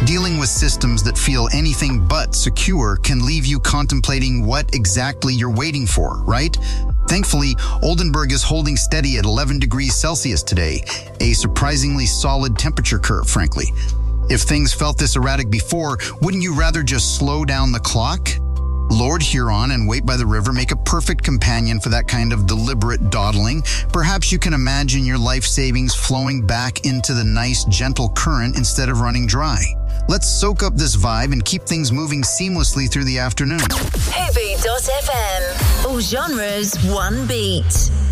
Dealing with systems that feel anything but secure can leave you contemplating what exactly you're waiting for, right? Thankfully, Oldenburg is holding steady at 11 degrees Celsius today, a surprisingly solid temperature curve, frankly. If things felt this erratic before, wouldn't you rather just slow down the clock? Lord Huron and Wait by the River make a perfect companion for that kind of deliberate dawdling. Perhaps you can imagine your life savings flowing back into the nice, gentle current instead of running dry. Let's soak up this vibe and keep things moving seamlessly through the afternoon. Heavy.fm. All genres, one beat.